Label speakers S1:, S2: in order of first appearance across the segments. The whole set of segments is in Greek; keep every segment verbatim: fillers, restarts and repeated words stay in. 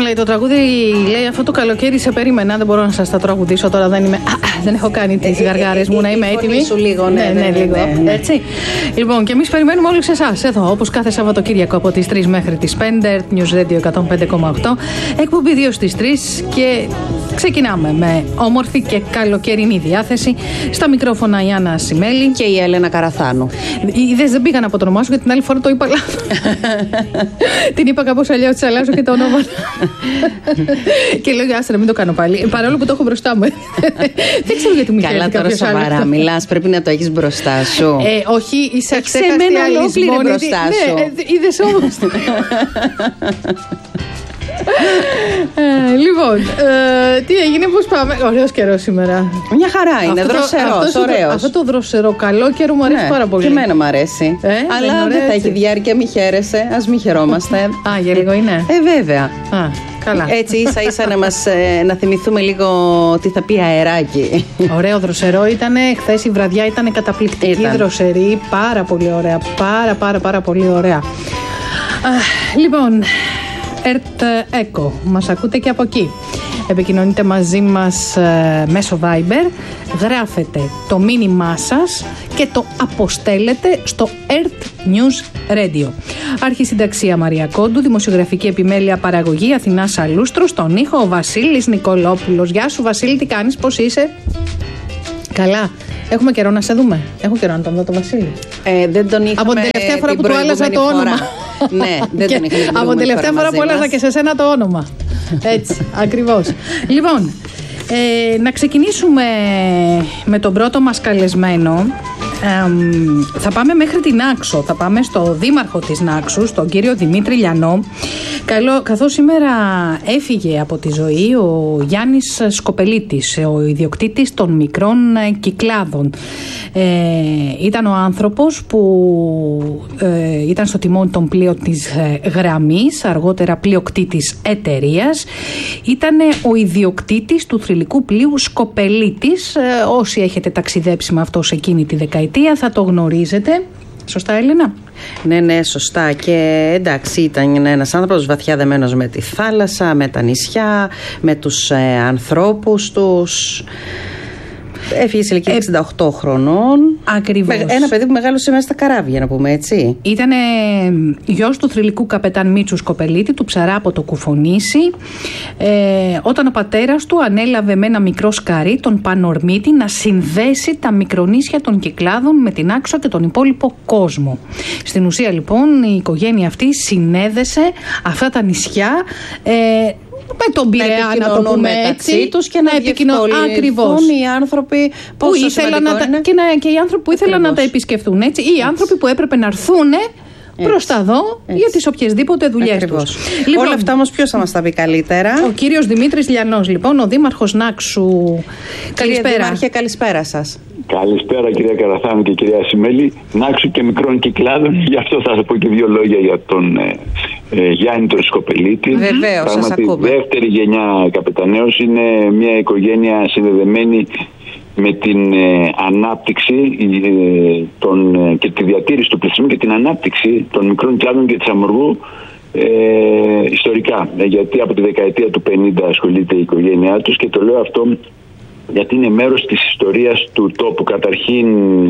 S1: λέει το τραγούδι, λέει αυτό το καλοκαίρι σε περίμενα. Δεν μπορώ να σας τα τραγουδήσω τώρα, δεν είμαι. Α, δεν έχω κάνει τις γαργάρες μου, να είμαι έτοιμη.
S2: Σου λίγο, ναι,
S1: ναι, ναι, ναι, λίγο. Ναι, ναι. Έτσι. Λοιπόν, και εμείς περιμένουμε όλους εσάς εδώ, όπως κάθε Σαββατοκύριακο από τις τρεις μέχρι τις πέντε, News Radio εκατόν πέντε κόμμα οκτώ. Εκπομπή δύο στις τρεις και ξεκινάμε με όμορφη και καλοκαιρινή διάθεση. Στα μικρόφωνα η Άννα Ασημέλη
S2: και η Έλενα Καραθάνου.
S1: Οι ιδέες δεν πήγαν από το όνομά σου, γιατί την άλλη φορά το είπα λάθος. Την είπα κάπως αλλιώς, της αλλάζω και το όνομα. Και λέω, άσε να μην το κάνω πάλι. Παρόλο που το έχω μπροστά μου. Δεν ξέρω γιατί μου
S2: κάνει. Καλά, τώρα σοβαρά μιλάς, πρέπει να το έχεις μπροστά σου.
S1: Ε, όχι, είσαι
S2: σε μένα ολόκληρη μπροστά σου.
S1: Είδες όμως. Ε, λοιπόν, ε, τι έγινε, πώς πάμε. Ωραίος καιρός σήμερα.
S2: Μια χαρά είναι, δροσερός, ωραίος.
S1: Αυτό το δροσερό καλό καιρό μου αρέσει, ναι, πάρα πολύ.
S2: Και εμένα μου αρέσει.
S1: Ε,
S2: αλλά δεν, δεν θα έχει διάρκεια, μη χαίρεσαι. Ας μη χαιρόμαστε.
S1: Α, για λίγο είναι.
S2: Ε, βέβαια.
S1: Α, καλά.
S2: Έτσι ίσα ίσα να, μας, ε, να θυμηθούμε λίγο τι θα πει αεράκι. Ωραίο
S1: δροσερό ήτανε. Χθες η βραδιά ήταν καταπληκτική, ήταν δροσερή. Πάρα πολύ ωραία. Πάρα πάρα πάρα πολύ ωραία. Α, λοιπόν, Earth Echo, μας ακούτε και από εκεί. Επικοινωνείτε μαζί μας ε, μέσω Viber, γράφετε το μήνυμά σας και το αποστέλλετε στο Earth News Radio. Αρχισυνταξία Μαρία Κόντου, δημοσιογραφική επιμέλεια παραγωγή Αθηνά Σαλούστρου, στον ήχο ο Βασίλης Νικολόπουλος. Γεια σου Βασίλη, τι κάνεις, πώς είσαι? Καλά. Έχουμε καιρό να σε δούμε. Έχω καιρό να τον δω το Βασίλη.
S2: Ε, δεν τον είχαμε.
S1: Από την τελευταία φορά που του άλλαζα το όνομα.
S2: Ναι, δεν τον είχαμε.
S1: Από την τελευταία φορά που άλλαζα και σε σένα το όνομα. Έτσι, ακριβώς. Λοιπόν, ε, να ξεκινήσουμε με τον πρώτο μας καλεσμένο. Ε, θα πάμε μέχρι την Νάξο, θα πάμε στο δήμαρχο της Νάξου, τον κύριο Δημήτρη Λιανό. Καλό, καθώς σήμερα έφυγε από τη ζωή ο Γιάννης Σκοπελίτης, ο ιδιοκτήτης των μικρών Κυκλάδων. Ε, ήταν ο άνθρωπος που ε, ήταν στο τιμόνι των πλοίων της ε, γραμμής, αργότερα πλειοκτήτης εταιρείας. Ήταν ο ιδιοκτήτης του θρυλικού πλοίου Σκοπελίτης. Ε, όσοι έχετε ταξιδέψει με αυτό σε εκείνη τη δεκαετία θα το γνωρίζετε. Σωστά, Έλενα?
S2: Ναι, ναι, σωστά. Και εντάξει, ήταν ένας άνθρωπος βαθιά δεμένος με τη θάλασσα, με τα νησιά, με τους ε, ανθρώπους τους. Έφυγε σε ηλικία εξήντα οκτώ χρονών.
S1: Ακριβώς.
S2: Ένα παιδί που μεγάλωσε μέσα στα καράβια, να πούμε έτσι.
S1: Ήταν γιος του θρυλικού καπετάν Μίτσου Σκοπελίτη, του Ψαρά από το Κουφονήσι. Ε, όταν ο πατέρας του ανέλαβε με ένα μικρό σκαρί, τον Πανορμίτη, να συνδέσει τα μικρονήσια των Κυκλάδων με την Άξο και τον υπόλοιπο κόσμο. Στην ουσία, λοιπόν, η οικογένεια αυτή συνέδεσε αυτά τα νησιά. Ε, με τον Πειραιά, να το πούμε έτσι,
S2: τους και να, να διευκολυνθούν οι άνθρωποι
S1: που ήθελαν να τα, και, να, και οι άνθρωποι που ήθελαν Ακριβώς. να τα επισκεφτούν, έτσι, ή οι άνθρωποι που έπρεπε να έρθουν προς τα δω για τις οποιασδήποτε δουλειές τους.
S2: Λοιπόν, όλα αυτά όμως ποιος θα μας τα πει καλύτερα?
S1: Ο κύριος Δημήτρης Λιανός, λοιπόν, ο δήμαρχος Νάξου. Καλησπέρα.
S2: Κύριε Δήμαρχε, καλησπέρα σας.
S3: Καλησπέρα κυρία Καραθάνου και κυρία Ασημέλη. Νάξου και μικρών Κυκλάδων, γι' αυτό θα σας πω και δύο λόγια για τον ε, ε, Γιάννη τον Σκοπελίτη.
S2: Βεβαίως, σας ακούμε.
S3: Η δεύτερη γενιά καπεταναίος, είναι μια οικογένεια συνδεδεμένη με την ε, ανάπτυξη ε, τον, ε, και τη διατήρηση του πληθυσμού και την ανάπτυξη των μικρών Κυκλάδων και της Αμοργού ε, ιστορικά. Ε, γιατί από τη δεκαετία του πενήντα ασχολείται η οικογένειά τους, και το λέω αυτό γιατί είναι μέρος της ιστορίας του τόπου. Καταρχήν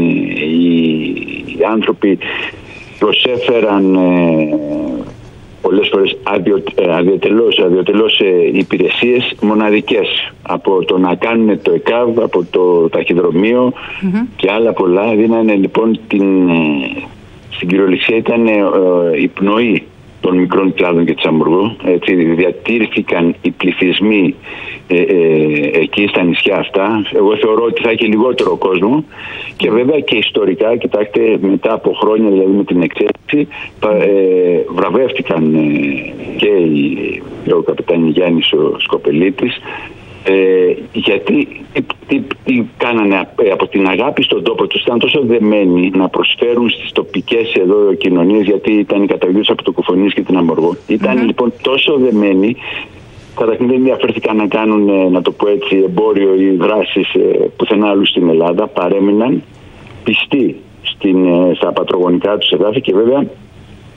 S3: οι άνθρωποι προσέφεραν ε, πολλές φορές αδιο, αδιοτελώς, αδιοτελώς ε, υπηρεσίες μοναδικές, από το να κάνουν το ΕΚΑΒ, από το ταχυδρομείο mm-hmm. και άλλα πολλά. Δίνανε λοιπόν την, ε, στην κυριολεξία ήταν ε, ε, η πνοή των μικρών Κυκλάδων και της Αμοργού. Έτσι, διατήρηθηκαν οι πληθυσμοί ε, ε, εκεί στα νησιά αυτά. Εγώ θεωρώ ότι θα έχει λιγότερο κόσμο, και βέβαια και ιστορικά, κοιτάξτε, μετά από χρόνια, δηλαδή με την εξέλιξη, ε, βραβεύτηκαν ε, και η, ο καπετάνι Γιάννης ο Σκοπελίτης, Ε, γιατί τι, τι, τι κάνανε από την αγάπη στον τόπο τους, ήταν τόσο δεμένοι να προσφέρουν στις τοπικές εδώ κοινωνίες, γιατί ήταν οι καταγιούς από το Κουφονήσι και την Αμοργό. Ήταν mm-hmm. λοιπόν τόσο δεμένοι, καταρχήν δεν ενδιαφέρθηκαν να κάνουν, να το πω έτσι, εμπόριο ή δράσεις πουθενά άλλου στην Ελλάδα. Παρέμειναν πιστοί στην, στα πατρογονικά τους εδάφη, και βέβαια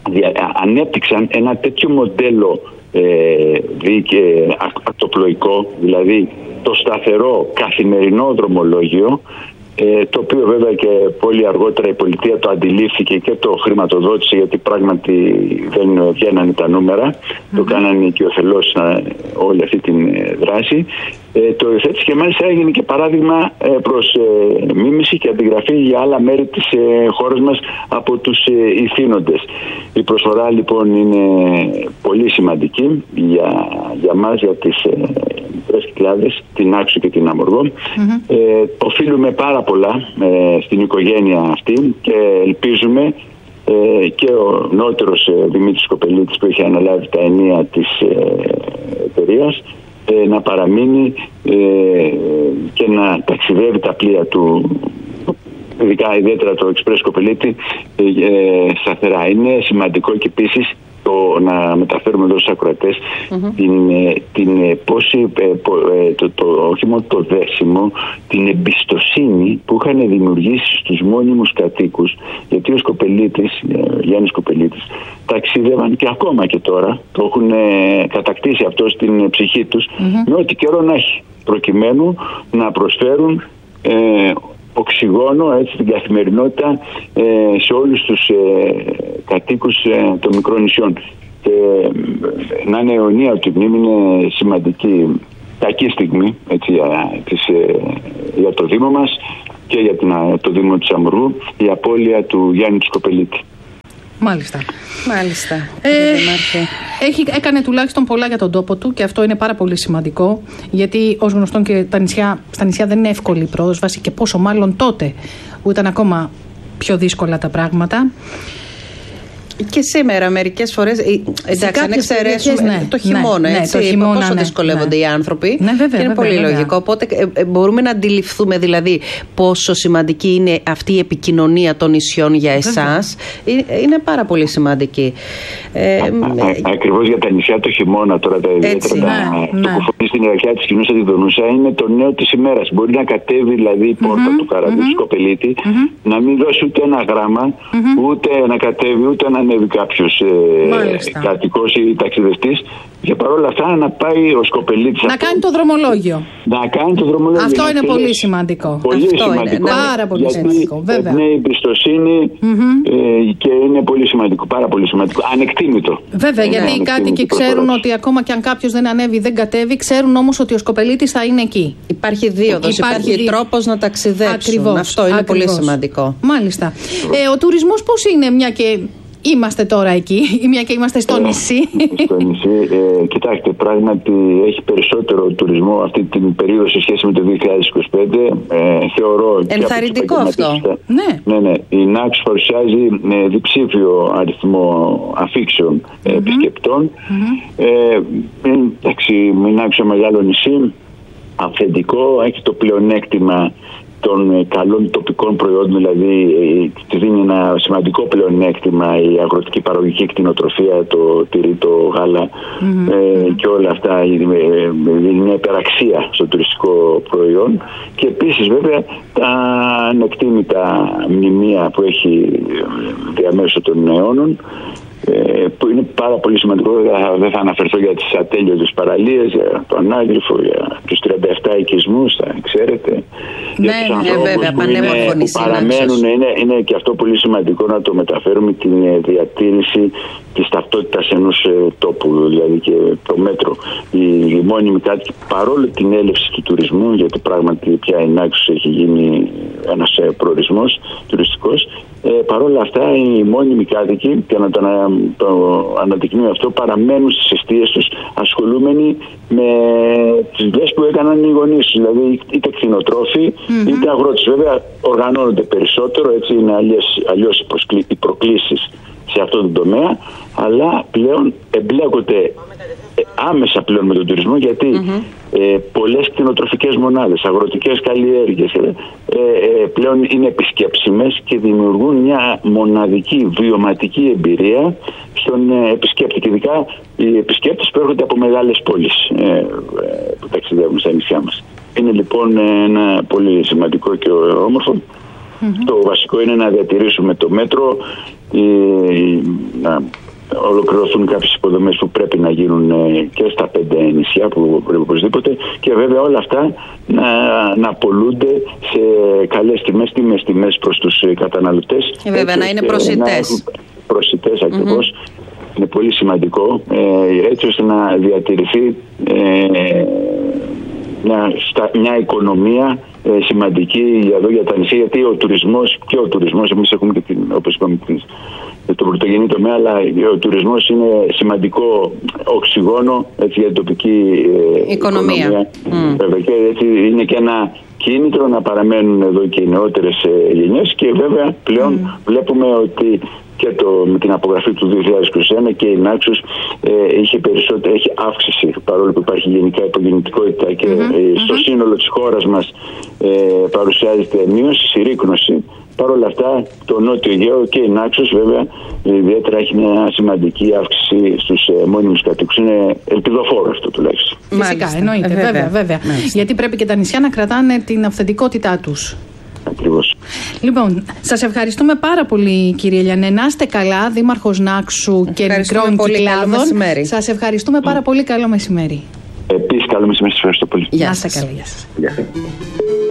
S3: ανέπτυξαν ένα τέτοιο μοντέλο ε, και ακτοπλοϊκό, δηλαδή το σταθερό καθημερινό δρομολόγιο, ε, το οποίο βέβαια και πολύ αργότερα η πολιτεία το αντιλήφθηκε και το χρηματοδότησε, γιατί πράγματι δεν βγαίνανε τα νούμερα, mm-hmm. το κάνανε οικειοθελώς όλη αυτή τη δράση. Ε, το υιοθέτησε και μάλιστα έγινε και παράδειγμα ε, προς ε, μίμηση και αντιγραφή για άλλα μέρη της ε, χώρας μας από τους ε, ηθήνοντες. Η προσφορά λοιπόν είναι πολύ σημαντική για, για μας, για τις ε, μικρές Κυκλάδες, την Άξο και την Αμοργό. Mm-hmm. Ε, οφείλουμε πάρα πολλά ε, στην οικογένεια αυτή και ελπίζουμε ε, και ο νεότερος ε, Δημήτρης Κοπελίτης, που έχει αναλάβει τα ενία της ε, εταιρείας, να παραμείνει ε, και να ταξιδεύει τα πλοία του, ειδικά ιδιαίτερα το Εξπρές Κοπελίτη, ε, ε, σταθερά. Είναι σημαντικό και επίσης το να μεταφέρουμε εδώ στους ακροατές mm-hmm. την, την πόση, ε, το, το, όχι μόνο το δέσιμο, την εμπιστοσύνη που είχαν δημιουργήσει στους μόνιμους κατοίκους, γιατί ο Σκοπελίτης, Γιάννης Σκοπελίτης, ταξίδευαν και ακόμα και τώρα το έχουν κατακτήσει αυτό στην ψυχή τους mm-hmm. με ό,τι καιρό να έχει, προκειμένου να προσφέρουν ε, οξυγόνο, έτσι, στην καθημερινότητα ε, σε όλους τους ε, κατοίκους ε, των μικρών νησιών. Και ε, να είναι αιωνία ότι η μνήμη είναι σημαντική, κακή στιγμή, έτσι, για, τις, ε, για το Δήμο μας και για την, το Δήμο της Αμοργού, η απώλεια του Γιάννη Σκοπελίτη.
S1: Μάλιστα.
S2: Μάλιστα.
S1: Ε, έχει, έκανε τουλάχιστον πολλά για τον τόπο του και αυτό είναι πάρα πολύ σημαντικό, γιατί ως γνωστόν και τα νησιά, στα νησιά δεν είναι εύκολη η πρόσβαση, και πόσο μάλλον τότε που ήταν ακόμα πιο δύσκολα τα πράγματα.
S2: Και σήμερα μερικές φορές, εντάξει, αν εξαιρέσουμε ναι, το χειμώνα,
S1: ναι,
S2: έτσι,
S1: ναι, το χειμώνα,
S2: πόσο
S1: ναι,
S2: δυσκολεύονται ναι. οι άνθρωποι,
S1: ναι, βέβαια,
S2: και είναι
S1: βέβαια,
S2: πολύ
S1: βέβαια.
S2: λογικό. Οπότε ε, μπορούμε να αντιληφθούμε δηλαδή πόσο σημαντική είναι αυτή η επικοινωνία των νησιών για εσάς. Ε, είναι πάρα πολύ σημαντική. Ε,
S3: Ακριβώς για τα νησιά το χειμώνα τώρα, τα ιδιαίτερα, ναι, το κουφονί στην ιεραρχία της Κοινούς Αντιδονούσα είναι το νέο της ημέρας. Μπορεί να κατέβει δηλαδή η πόρτα mm-hmm, του καραβιού mm-hmm, Σκοπελίτη, mm-hmm, να μην δώσει ούτε ένα γράμμα, mm-hmm, ούτε να κατέβει, ούτε να ανέβει κάποιος ε, κατοικός ή ταξιδευτής, και παρόλα αυτά να πάει ο Σκοπελίτης
S1: να αυτό, κάνει το δρομολόγιο.
S3: Να κάνει το δρομολόγιο.
S1: Αυτό είναι πολύ σημαντικό.
S3: Πολύ
S1: αυτό
S3: σημαντικό.
S1: Είναι, πάρα πολύ σημαντικό. Βέβαια.
S3: Είναι εμπιστοσύνη mm-hmm. ε, και είναι πολύ σημαντικό. Πάρα πολύ σημαντικό. Ανεκτήμητο.
S1: Βέβαια, είναι γιατί οι κάτοικοι ξέρουν ότι ακόμα και αν κάποιος δεν ανέβει, δεν κατέβει, ξέρουν όμως ότι ο Σκοπελίτης θα είναι εκεί.
S2: Υπάρχει δίωδος, υπάρχει, υπάρχει δί... τρόπος να ταξιδέψουν. Ακριβώς, αυτό είναι ακριβώς. Πολύ σημαντικό.
S1: Μάλιστα. Ε, ο τουρισμός πώς είναι, μια και είμαστε τώρα εκεί, ή μια και είμαστε στο νησί?
S3: Στο νησί, ε, κοιτάξτε, πράγματι έχει περισσότερο τουρισμό αυτή την περίοδο σε σχέση με το δύο χιλιάδες είκοσι πέντε. Ε, θεωρώ
S2: ενθαρρυντικό αυτό.
S1: Ναι.
S3: Ναι, ναι. Η ΝΑΞ παρουσιάζει ε, διψήφιο αριθμό αφήξεων ε, mm-hmm. επισκεπτών. Mm-hmm. Ε, εντάξει, η ΝΑΞ μεγάλο νησί, αυθεντικό, έχει το πλεονέκτημα των καλών τοπικών προϊόντων, δηλαδή τη δίνει ένα σημαντικό πλεονέκτημα η αγροτική παραγωγική κτηνοτροφία, το τυρί, το γάλα mm-hmm. ε, και όλα αυτά δίνει μια υπεραξία στο τουριστικό προϊόν, και επίσης βέβαια τα ανεκτήμητα μνημεία που έχει διαμέσου των αιώνων, που είναι πάρα πολύ σημαντικό. Δεν θα αναφερθώ για τις ατέλειωτες παραλίες, για το Ανάγλυφο, για τους τριάντα επτά οικισμούς, θα ξέρετε.
S2: Ναι, για τους ανθρώπους βέβαια, που, είναι, που
S3: παραμένουν, είναι, είναι και αυτό πολύ σημαντικό να το μεταφέρουμε, την διατήρηση της ταυτότητας ενός τόπου, δηλαδή και το μέτρο. Οι, οι μόνιμοι κάτοικοι, παρόλο την έλευση του τουρισμού, γιατί πράγματι πια η Νάξος έχει γίνει ένας προορισμός τουριστικός, Ε, Παρ' όλα αυτά οι μόνιμοι κάτοικοι, και να το, το αναδεικνύω αυτό, παραμένουν στις εστίες τους ασχολούμενοι με τις δουλειές που έκαναν οι γονείς τους, δηλαδή είτε κτηνοτρόφοι mm-hmm. είτε αγρότες. Βέβαια οργανώνονται περισσότερο, έτσι είναι αλλιώς οι προκλήσεις σε αυτόν τον τομέα, αλλά πλέον εμπλέκονται άμεσα πλέον με τον τουρισμό, γιατί mm-hmm. ε, πολλές κτηνοτροφικές μονάδες, αγροτικές καλλιέργειες ε, ε, πλέον είναι επισκέψιμες και δημιουργούν μια μοναδική βιωματική εμπειρία στον ε, επισκέπτη, και ειδικά οι επισκέπτες που έρχονται από μεγάλες πόλεις ε, ε, που ταξιδεύουν στα νησιά μας. Είναι λοιπόν ένα πολύ σημαντικό και όμορφο. Mm-hmm. Το βασικό είναι να διατηρήσουμε το μέτρο ή να ολοκληρωθούν κάποιες υποδομές που πρέπει να γίνουν και στα πέντε νησιά που πρέπει οπωσδήποτε, και βέβαια όλα αυτά να, να απολούνται σε καλές τιμές, τιμές, τιμές προς τους καταναλωτές.
S2: Και βέβαια έτσι, να είναι προσιτές.
S3: Προσιτές ακριβώς. Mm-hmm. Είναι πολύ σημαντικό, ε, έτσι ώστε να διατηρηθεί ε, μια, στα, μια οικονομία ε, σημαντική εδώ για τα νησιά, γιατί ο τουρισμός και ο τουρισμός, εμείς έχουμε και την, όπως είπαμε, την, το πρωτογενή τομέα, αλλά ο τουρισμός είναι σημαντικό οξυγόνο, έτσι, για την τοπική ε, οικονομία. οικονομία. Mm. Βέβαια, και έτσι είναι και ένα κίνητρο να παραμένουν εδώ και οι νεότερες ε, γενιές, και βέβαια πλέον mm. βλέπουμε ότι και το, με την απογραφή του δύο χιλιάδες είκοσι ένα και η Naxos ε, είχε, περισσότερο, έχει αύξηση, παρόλο που υπάρχει γενικά υπογεννητικότητα και mm-hmm. ε, στο mm-hmm. σύνολο της χώρας μας ε, παρουσιάζεται μείωση, συρρίκνωση. Παρ' όλα αυτά, το Νότιο Αιγαίο και η Naxos βέβαια ιδιαίτερα έχει μια σημαντική αύξηση στους ε, μόνιμους κατοίκους. Είναι ελπιδοφόρο αυτό τουλάχιστον.
S1: Φυσικά, εννοείται, ε, βέβαια, βέβαια. βέβαια. Γιατί πρέπει και τα νησιά να κρατάνε την αυθεντικότητά τους.
S3: Ακριβώς.
S1: Λοιπόν, σας ευχαριστούμε πάρα πολύ, κύριε Λιανέ. Να είστε καλά, Δήμαρχος Νάξου και Μικρών Κυκλάδων. Σας ευχαριστούμε πάρα πολύ. Καλό μεσημέρι.
S3: Επίσης, καλό μεσημέρι. Σας ευχαριστώ πολύ.
S1: Γεια σας. Γεια σας.